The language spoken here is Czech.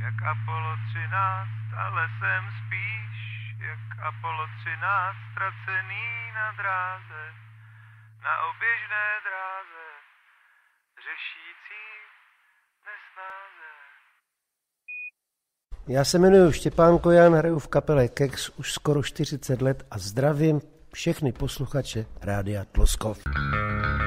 jak Apollo 13, ale jsem spíš jak Apollo 13, ztracený na dráze, na oběžné dráze, řešící nesnáze. Já se jmenuji Štěpán Kojan, hraju v kapele Kex už skoro 40 let a zdravím všechny posluchače Rádia Tloskov.